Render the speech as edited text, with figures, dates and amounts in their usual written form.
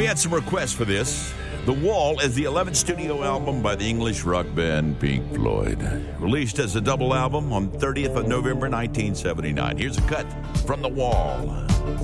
had some requests for this. The Wall is the 11th studio album by the English rock band Pink Floyd. Released as a double album on 30th of November 1979. Here's a cut from The Wall.